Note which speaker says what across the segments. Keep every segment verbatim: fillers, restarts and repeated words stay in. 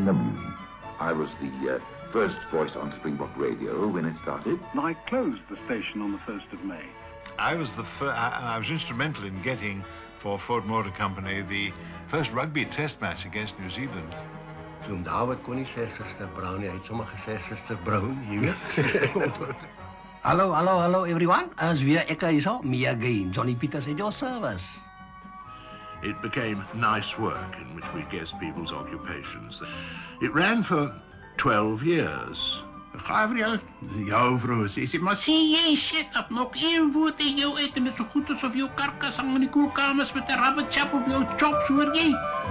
Speaker 1: in the music. I was the uh, first voice on Springbok Radio when it started.
Speaker 2: And I closed the station on the first of May.
Speaker 3: I was the fir- I, I was instrumental in getting for Ford Motor Company the first rugby test match against New Zealand.
Speaker 4: Toen David kon nie sê Sister Brown nie, hy het sommer gesê Sister Brown, jy weet.
Speaker 5: Hallo, hallo, hallo everyone. As weer ek hier so, me again, Johnny Peters at your service.
Speaker 6: It became nice work in which we guessed people's occupations. It ran for twelve years.
Speaker 7: Gabriel, jou vrou sê, sê, maar sê jy, shut up, nog één woord in jou uit en het so goed asof jou karkas hang in die koelkamers met 'n rabbit chap op jou chops, hoor jy?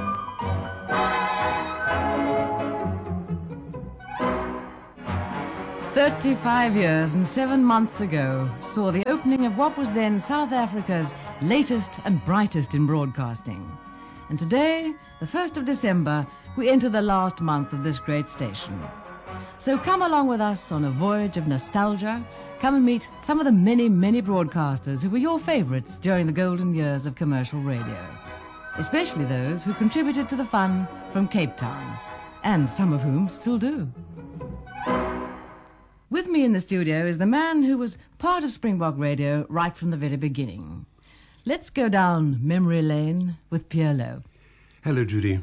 Speaker 8: Thirty-five years and seven months ago saw the opening of what was then South Africa's latest and brightest in broadcasting. And today, the first of December, we enter the last month of this great station. So come along with us on a voyage of nostalgia. Come and meet some of the many, many broadcasters who were your favorites during the golden years of commercial radio. Especially those who contributed to the fun from Cape Town, and some of whom still do. With me in the studio is the man who was part of Springbok Radio right from the very beginning. Let's go down memory lane with Pierre Lowe.
Speaker 9: Hello, Judy.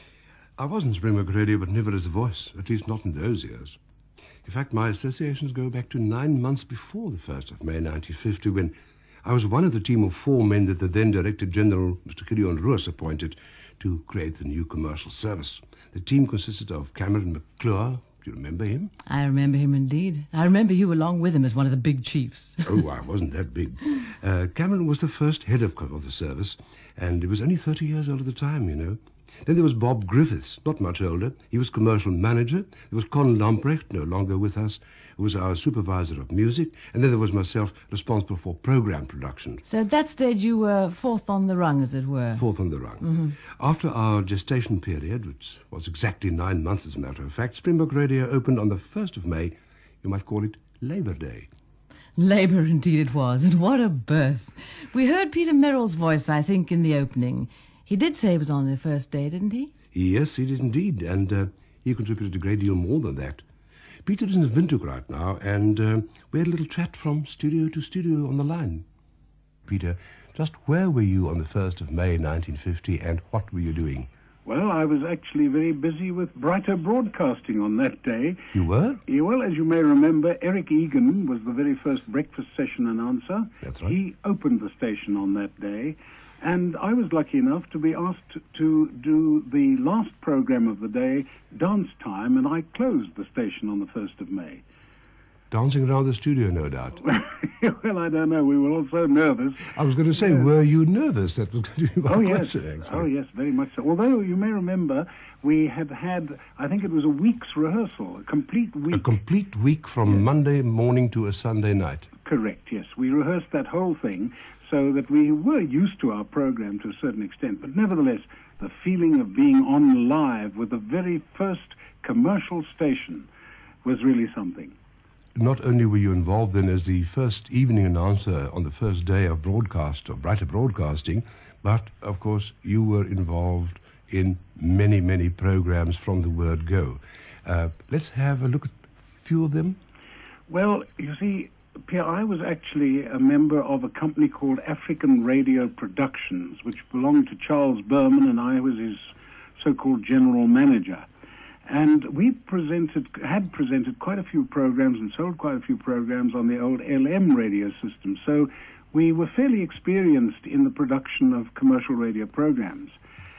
Speaker 9: I was in Springbok Radio, but never as a voice, at least not in those years. In fact, my associations go back to nine months before the first of May nineteen fifty, when I was one of the team of four men that the then Director General, Mister Gideon Roos, appointed to create the new commercial service. The team consisted of Cameron McClure. Do you remember him?
Speaker 8: I remember him indeed. I remember you along with him as one of the big chiefs.
Speaker 9: Oh, I wasn't that big. Uh, Cameron was the first head of, of the service, and he was only thirty years old at the time, you know. Then there was Bob Griffiths, not much older. He was commercial manager. There was Con Lamprecht, no longer with us, who was our supervisor of music. And then there was myself, responsible for program production.
Speaker 8: So at that stage you were fourth on the rung, as it were.
Speaker 9: Fourth on the rung.
Speaker 8: Mm-hmm.
Speaker 9: After our gestation period, which was exactly nine months as a matter of fact, Springbok Radio opened on the first of May. You might call it Labour Day.
Speaker 8: Labour indeed it was, and what a birth. We heard Peter Merrill's voice, I think, in the opening. He did say he was on the first day, didn't he?
Speaker 9: Yes, he did indeed, and uh, he contributed a great deal more than that. Peter is in Windhoek right now, and uh, we had a little chat from studio to studio on the line. Peter, just where were you on the first of May nineteen fifty, and what were you doing?
Speaker 2: Well, I was actually very busy with Brighter Broadcasting on that day.
Speaker 9: You were?
Speaker 2: Yeah, well, as you may remember, Eric Egan was the very first breakfast session announcer.
Speaker 9: That's right.
Speaker 2: He opened the station on that day. And I was lucky enough to be asked to do the last program of the day, Dance Time, and I closed the station on the first of May.
Speaker 9: Dancing around the studio, no doubt.
Speaker 2: Well, I don't know. We were all so nervous.
Speaker 9: I was going to say,
Speaker 2: yeah.
Speaker 9: Were you nervous? That was going to be my
Speaker 2: oh, yes.
Speaker 9: question, actually.
Speaker 2: Oh, yes, very much so. Although, you may remember, we had had, I think it was a week's rehearsal, a complete week.
Speaker 9: A complete week from
Speaker 2: yes.
Speaker 9: Monday morning to a Sunday night.
Speaker 2: Correct, yes. We rehearsed that whole thing so that we were used to our program to a certain extent. But nevertheless, the feeling of being on live with the very first commercial station was really something.
Speaker 9: Not only were you involved then as the first evening announcer on the first day of broadcast, of Brighter Broadcasting, but, of course, you were involved in many, many programs from the word go. Uh, let's have a look at a few of them.
Speaker 2: Well, you see, Pierre, I was actually a member of a company called African Radio Productions, which belonged to Charles Berman, and I was his so-called general manager. And we presented, had presented quite a few programs and sold quite a few programs on the old L M radio system. So we were fairly experienced in the production of commercial radio programs.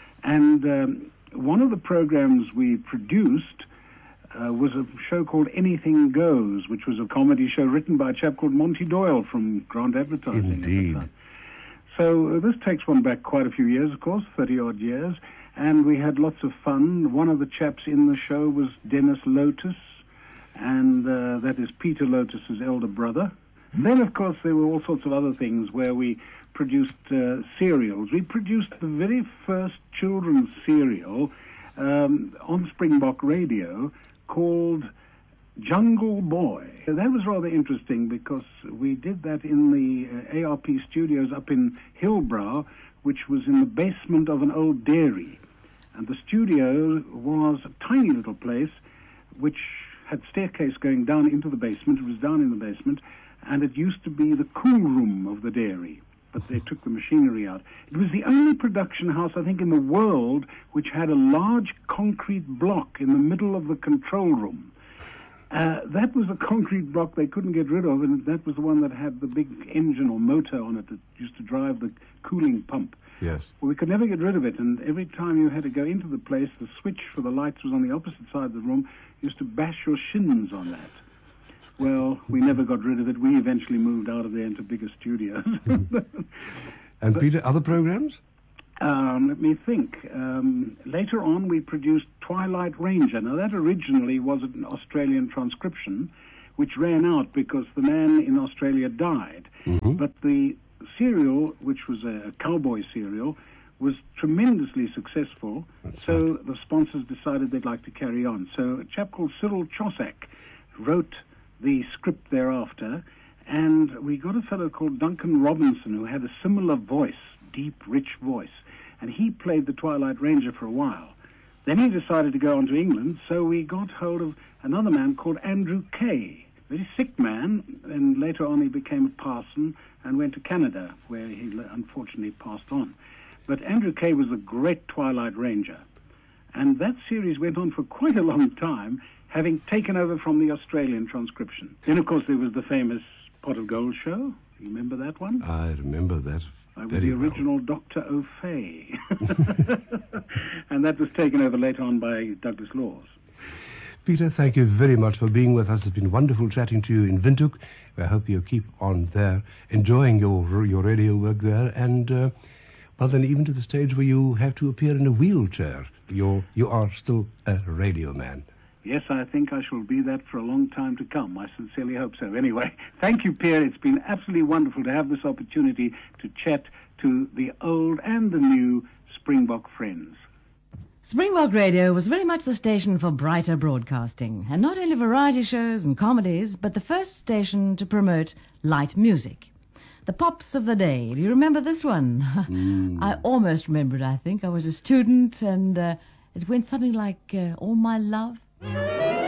Speaker 2: And um, one of the programs we produced uh, was a show called Anything Goes, which was a comedy show written by a chap called Monty Doyle from Grant Advertising.
Speaker 9: Indeed.
Speaker 2: So uh, this takes one back quite a few years, of course, thirty-odd years. And we had lots of fun. One of the chaps in the show was Dennis Lotus, and uh, that is Peter Lotus's elder brother. And then, of course, there were all sorts of other things where we produced uh, serials. We produced the very first children's serial um, on Springbok Radio called Jungle Boy. That was rather interesting because we did that in the uh, A R P studios up in Hillbrow, which was in the basement of an old dairy. And the studio was a tiny little place which had staircase going down into the basement. It was down in the basement, and it used to be the cool room of the dairy, but they took the machinery out. It was the only production house, I think, in the world which had a large concrete block in the middle of the control room. Uh, that was a concrete block they couldn't get rid of, and that was the one that had the big engine or motor on it that used to drive the cooling pump.
Speaker 9: Yes.
Speaker 2: Well, we could never get rid of it, and every time you had to go into the place, the switch for the lights was on the opposite side of the room. You used to bash your shins on that. Well, we never got rid of it. We eventually moved out of there into bigger studios.
Speaker 9: And
Speaker 2: but,
Speaker 9: Peter, other programs?
Speaker 2: Um, let me think. Um, later on, we produced Twilight Ranger. Now, that originally was an Australian transcription, which ran out because the man in Australia died.
Speaker 9: Mm-hmm.
Speaker 2: But the serial, which was a cowboy serial, was tremendously successful.
Speaker 9: That's
Speaker 2: so
Speaker 9: right.
Speaker 2: the sponsors decided they'd like to carry on. So a chap called Cyril Chossack wrote the script thereafter, and we got a fellow called Duncan Robinson who had a similar voice, deep, rich voice, and he played the Twilight Ranger for a while. Then he decided to go on to England, so we got hold of another man called Andrew Kay, very sick man, and later on he became a parson and went to Canada, where he unfortunately passed on. But Andrew Kay was a great Twilight Ranger, and that series went on for quite a long time, having taken over from the Australian transcription. Then, of course, there was the famous Pot of Gold show. You remember that one?
Speaker 9: I remember that
Speaker 2: I was
Speaker 9: very
Speaker 2: the original
Speaker 9: well.
Speaker 2: Doctor O'Fay. And that was taken over later on by Douglas Laws.
Speaker 9: Peter, thank you very much for being with us. It's been wonderful chatting to you in Windhoek. I hope you keep on there, enjoying your your radio work there, and uh, well, then even to the stage where you have to appear in a wheelchair. You're, you are still a radio man.
Speaker 2: Yes, I think I shall be that for a long time to come. I sincerely hope so. Anyway, thank you, Pierre. It's been absolutely wonderful to have this opportunity to chat to the old and the new Springbok friends.
Speaker 8: Springbok Radio was very much the station for brighter broadcasting, and not only variety shows and comedies, but the first station to promote light music. The pops of the day. Do you remember this one? Mm. I almost remember it, I think. I was a student, and uh, it went something like, uh, All My Love.